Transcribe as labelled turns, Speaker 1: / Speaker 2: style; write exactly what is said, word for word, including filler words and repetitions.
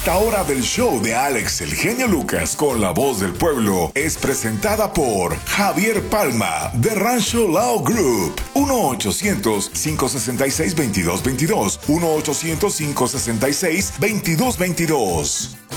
Speaker 1: Esta hora del show de Alex el Genio Lucas con la voz del pueblo es presentada por Javier Palma de Rancho Lao Group. uno ochocientos, cinco seis seis, dos dos dos dos. uno ochocientos, cinco seis seis, dos dos dos dos.